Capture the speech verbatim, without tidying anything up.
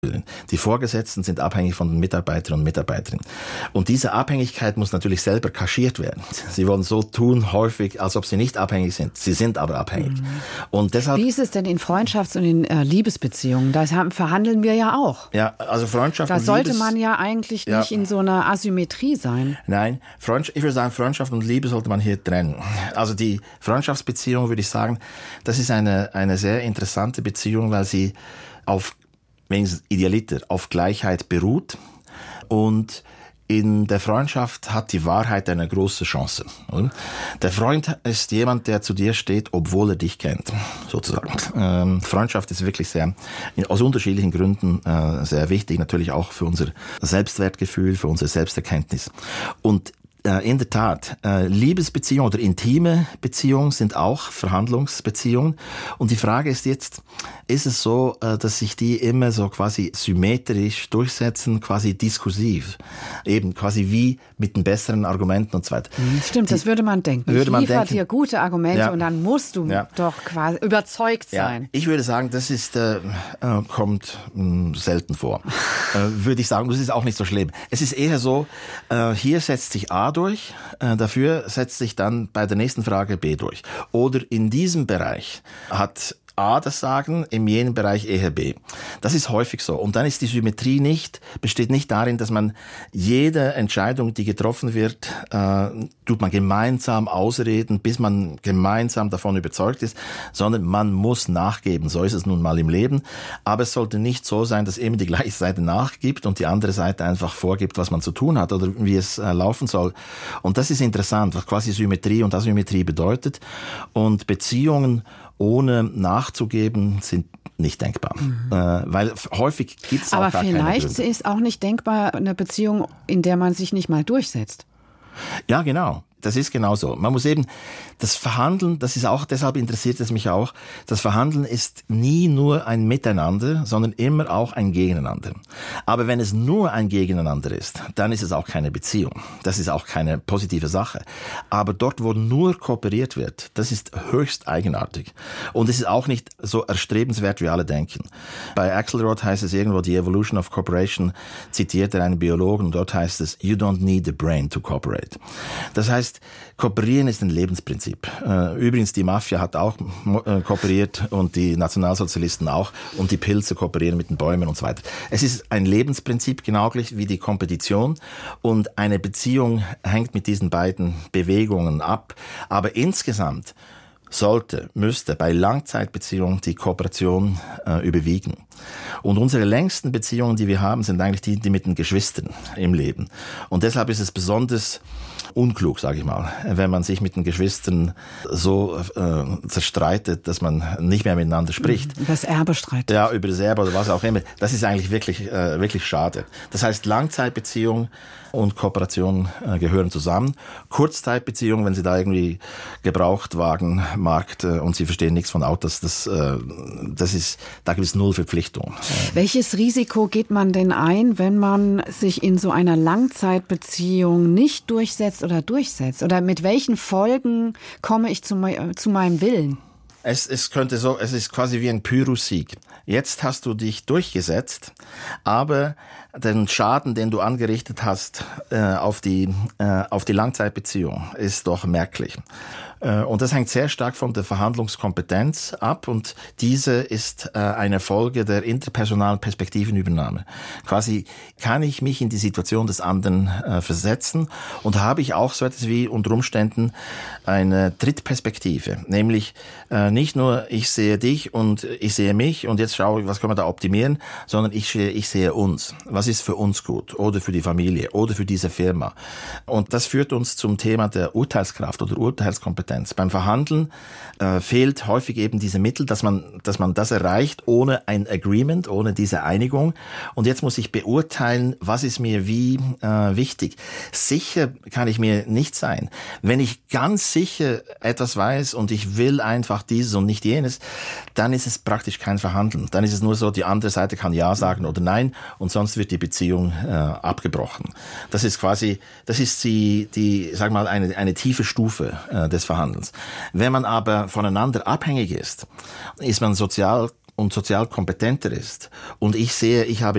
Die Vorgesetzten sind abhängig von den Mitarbeiterinnen und Mitarbeitern. Und diese Abhängigkeit muss natürlich selber kaschiert werden. Sie wollen so tun, häufig, als ob sie nicht abhängig sind. Sie sind aber abhängig. Mhm. Und deshalb, wie ist es denn in Freundschafts- und in äh, Liebesbeziehungen? Da haben, verhandeln wir ja auch. Ja, also Freundschaft da und sollte Liebes, man ja eigentlich ja, nicht in so einer Asymmetrie sein. Nein, Freundschaft, ich würde sagen, Freundschaft und Liebe sollte man hier trennen. Also die Freundschaftsbeziehung, würde ich sagen, das ist eine, eine sehr interessante Beziehung, weil sie auf wenigstens idealiter auf Gleichheit beruht, und in der Freundschaft hat die Wahrheit eine große Chance. Der Freund ist jemand, der zu dir steht, obwohl er dich kennt, sozusagen. Ähm, Freundschaft ist wirklich sehr, aus unterschiedlichen Gründen äh, sehr wichtig, natürlich auch für unser Selbstwertgefühl, für unsere Selbsterkenntnis. Und in der Tat, Liebesbeziehungen oder intime Beziehungen sind auch Verhandlungsbeziehungen. Und die Frage ist jetzt, ist es so, dass sich die immer so quasi symmetrisch durchsetzen, quasi diskursiv, eben quasi wie mit den besseren Argumenten und so weiter. Stimmt, die, das würde man denken. Würde man ich liefere denken, dir gute Argumente, ja, und dann musst du, ja, doch quasi überzeugt sein. Ja, ich würde sagen, das ist äh, kommt mh, selten vor. äh, würde ich sagen, das ist auch nicht so schlimm. Es ist eher so, äh, hier setzt sich A durch, äh, dafür setzt sich dann bei der nächsten Frage B durch. Oder in diesem Bereich hat A das Sagen, in jenem Bereich eher B. Das ist häufig so. Und dann ist die Symmetrie nicht, besteht nicht darin, dass man jede Entscheidung, die getroffen wird, äh, tut man gemeinsam ausreden, bis man gemeinsam davon überzeugt ist, sondern man muss nachgeben. So ist es nun mal im Leben. Aber es sollte nicht so sein, dass eben die gleiche Seite nachgibt und die andere Seite einfach vorgibt, was man zu tun hat oder wie es äh, laufen soll. Und das ist interessant, was quasi Symmetrie und Asymmetrie bedeutet. Und Beziehungen ohne nachzugeben sind nicht denkbar. Mhm. Äh, weil häufig gibt es auch gar keine Gründe. Aber vielleicht ist auch nicht denkbar eine Beziehung, in der man sich nicht mal durchsetzt. Ja, genau. Das ist genau so. Man muss eben, das Verhandeln, das ist auch, deshalb interessiert es mich auch, das Verhandeln ist nie nur ein Miteinander, sondern immer auch ein Gegeneinander. Aber wenn es nur ein Gegeneinander ist, dann ist es auch keine Beziehung. Das ist auch keine positive Sache. Aber dort, wo nur kooperiert wird, das ist höchst eigenartig. Und es ist auch nicht so erstrebenswert, wie alle denken. Bei Axelrod heißt es irgendwo, The Evolution of Cooperation, zitiert er einen Biologen, und dort heißt es, you don't need a brain to cooperate. Das heißt, Kooperieren ist ein Lebensprinzip. Übrigens, die Mafia hat auch kooperiert und die Nationalsozialisten auch, und die Pilze kooperieren mit den Bäumen und so weiter. Es ist ein Lebensprinzip, genau gleich wie die Kompetition, und eine Beziehung hängt mit diesen beiden Bewegungen ab. Aber insgesamt sollte, müsste bei Langzeitbeziehungen die Kooperation äh, überwiegen. Und unsere längsten Beziehungen, die wir haben, sind eigentlich die, die mit den Geschwistern im Leben. Und deshalb ist es besonders unklug, sage ich mal, wenn man sich mit den Geschwistern so äh, zerstreitet, dass man nicht mehr miteinander spricht. Über das Erbe streitet. Ja, über das Erbe oder was auch immer. Das ist eigentlich wirklich, äh, wirklich schade. Das heißt, Langzeitbeziehung und Kooperation äh, gehören zusammen. Kurzzeitbeziehungen, wenn Sie da irgendwie Gebrauchtwagenmarkt äh, und Sie verstehen nichts von Autos, das, äh, das ist, da gibt es null Verpflichtung. Welches Risiko geht man denn ein, wenn man sich in so einer Langzeitbeziehung nicht durchsetzt oder durchsetzt? Oder mit welchen Folgen komme ich zu, me- zu meinem Willen? Es, es könnte so, es ist quasi wie ein Pyrrhussieg. Jetzt hast du dich durchgesetzt, aber den Schaden, den du angerichtet hast äh, auf die äh, auf die Langzeitbeziehung, ist doch merklich. Äh, und das hängt sehr stark von der Verhandlungskompetenz ab, und diese ist äh, eine Folge der interpersonalen Perspektivenübernahme. Quasi kann ich mich in die Situation des anderen äh, versetzen, und habe ich auch so etwas wie unter Umständen eine Drittperspektive, nämlich äh, nicht nur ich sehe dich und ich sehe mich und jetzt schaue ich, was können wir da optimieren, sondern ich sehe, ich sehe uns. Was ist für uns gut oder für die Familie oder für diese Firma? Und das führt uns zum Thema der Urteilskraft oder Urteilskompetenz. Beim Verhandeln äh, fehlt häufig eben diese Mittel, dass man, dass man das erreicht ohne ein Agreement, ohne diese Einigung. Und jetzt muss ich beurteilen, was ist mir wie äh, wichtig. Sicher kann ich mir nicht sein. Wenn ich ganz sicher etwas weiß und ich will einfach dieses und nicht jenes, dann ist es praktisch kein Verhandeln. Dann ist es nur so, die andere Seite kann Ja sagen oder Nein, und sonst wird die Beziehung äh, abgebrochen. Das ist quasi, das ist die, die, sag mal, eine, eine tiefe Stufe äh, des Verhandelns. Wenn man aber voneinander abhängig ist, ist man sozial und sozial kompetenter ist, und ich sehe, ich habe